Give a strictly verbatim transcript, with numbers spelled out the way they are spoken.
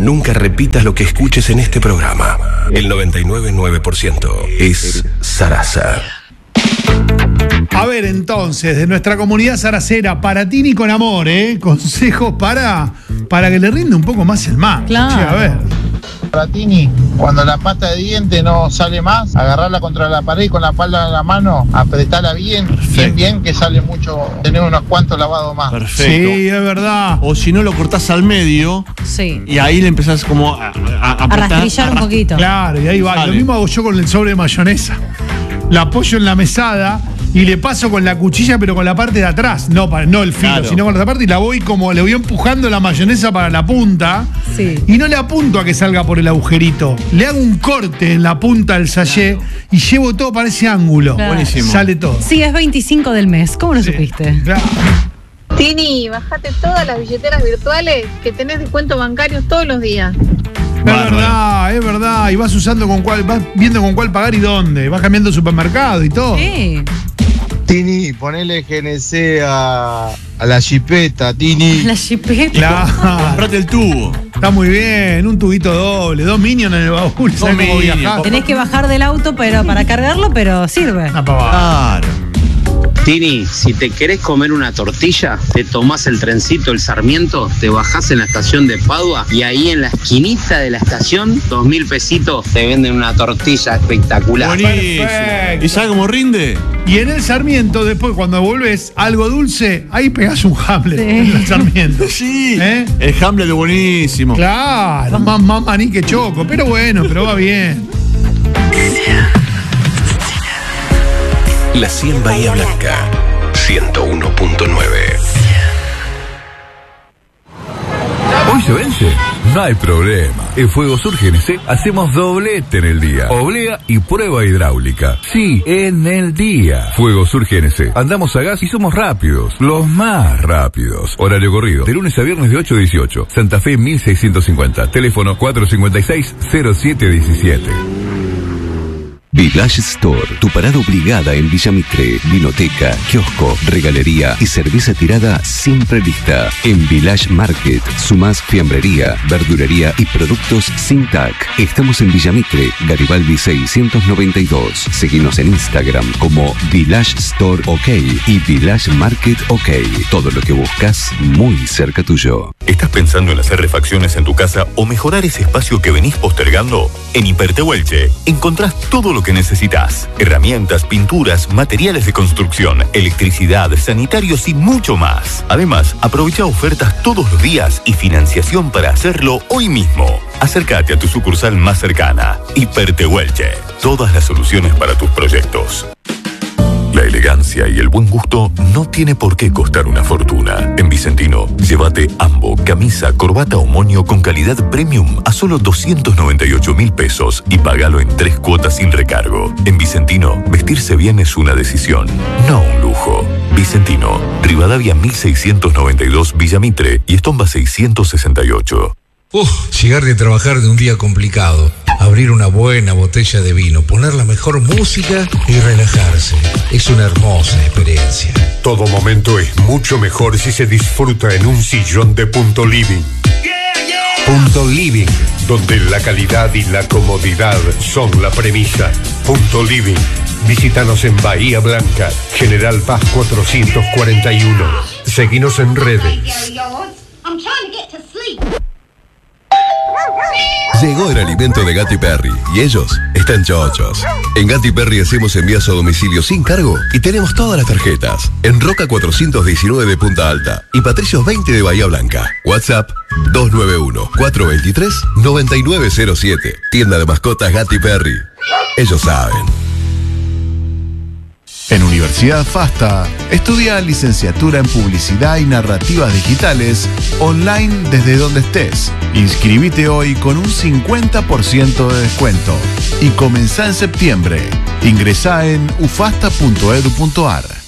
nunca repitas lo que escuches en este programa. El noventa y nueve punto nueve por ciento es Sarasa. A ver, entonces, de nuestra comunidad saracera, para Tini con amor, ¿eh? Consejos para, para que le rinde un poco más el mar. Claro. Che, a ver. Para Tini, cuando la pasta de diente no sale más, agarrarla contra la pared y con la palma de la mano, apretarla bien, Perfecto. bien, bien, que sale mucho, tener unos cuantos lavados más. Perfecto. Sí, es verdad. O si no, lo cortás al medio Sí. y ahí le empezás como a, a, a A apretar, rastrillar un a rast- poquito. Claro, y ahí va. Sale. Lo mismo hago yo con el sobre de mayonesa. La apoyo en la mesada y le paso con la cuchilla, pero con la parte de atrás. No, para, no el filo, Claro. sino con la parte y la voy como, le voy empujando la mayonesa para la punta. Sí. Y no le apunto a que salga por el agujerito. Le hago un corte en la punta del sachet y llevo todo para ese ángulo. Claro. Buenísimo. Sale todo. Sí, es veinticinco del mes. ¿Cómo lo Sí, supiste? claro. Tini, bajate todas las billeteras virtuales que tenés descuentos bancarios todos los días. Es Bárbaro. verdad, es verdad. Y vas usando con cuál, vas viendo con cuál pagar y dónde. Vas cambiando el supermercado y todo. Sí. Tini, ponele G N C a, a la chipeta, Tini. La chipeta. Claro. Comprate el tubo. Está muy bien. Un tubito doble. Dos Minions en el baúl. ¿Sabes cómo Minions. viajar? Tenés que bajar del auto pero para cargarlo, pero sirve. Una pavada. Claro. Tini, si te querés comer una tortilla, te tomás el trencito, el Sarmiento, te bajás en la estación de Padua y ahí en la esquinita de la estación, dos mil pesitos, te venden una tortilla espectacular. Buenísimo. Perfecto. ¿Y sabes cómo rinde? Y en el Sarmiento, después, cuando volvés algo dulce, ahí pegás un Hamlet Sí. en el Sarmiento. Sí. ¿Eh? El Hamlet es buenísimo. Claro, más, más maní que choco. Pero bueno, pero va bien. La cien Bahía Blanca, ciento uno punto nueve. ¿Hoy se vence? No hay problema. En Fuegosur G N C hacemos doblete en el día. Oblea y prueba hidráulica. Sí, en el día. Fuegosur G N C. Andamos a gas y somos rápidos. Los más rápidos. Horario corrido. De lunes a viernes de ocho a dieciocho. Santa Fe mil seiscientos cincuenta. Teléfono cuatro cinco seis, cero siete uno siete. Village Store, tu parada obligada en Villa Mitre, vinoteca, kiosco, regalería y cerveza tirada siempre lista. En Village Market, sumás fiambrería, verdurería y productos sin T A C. Estamos en Villa Mitre, Garibaldi seiscientos noventa y dos. Seguinos en Instagram como Village Store OK y Village Market OK. Todo lo que buscas muy cerca tuyo. ¿Estás pensando en hacer refacciones en tu casa o mejorar ese espacio que venís postergando? En Hipertehuelche encontrás todo lo que necesitas. Herramientas, pinturas, materiales de construcción, electricidad, sanitarios y mucho más. Además, aprovecha ofertas todos los días y financiación para hacerlo hoy mismo. Acércate a tu sucursal más cercana. Hipertehuelche. Todas las soluciones para tus proyectos. La elegancia y el buen gusto no tiene por qué costar una fortuna. En Vicentino, llévate Ambo, camisa, corbata o moño con calidad premium a solo doscientos noventa y ocho mil pesos y pagalo en tres cuotas sin recargo. En Vicentino, vestirse bien es una decisión, no un lujo. Vicentino, Rivadavia mil seiscientos noventa y dos Villa Mitre y Estomba seiscientos sesenta y ocho. Uf, llegar de trabajar de un día complicado, abrir una buena botella de vino, poner la mejor música y relajarse. Es una hermosa experiencia. Todo momento es mucho mejor si se disfruta en un sillón de Punto Living. Punto Living, donde la calidad y la comodidad son la premisa. Punto Living. Visítanos en Bahía Blanca, General Paz cuatrocientos cuarenta y uno. Seguinos en redes. Llegó el alimento de Gatti Perry y ellos están chochos. En Gatti Perry hacemos envíos a domicilio sin cargo y tenemos todas las tarjetas. En Roca cuatrocientos diecinueve de Punta Alta y Patricios veinte de Bahía Blanca. WhatsApp dos nueve uno, cuatro dos tres, nueve nueve cero siete. Tienda de mascotas Gatti Perry. Ellos saben. En Universidad FASTA, estudia licenciatura en Publicidad y Narrativas Digitales online desde donde estés. Inscribite hoy con un cincuenta por ciento de descuento y comenzá en septiembre. Ingresá en ufasta punto edu punto ar.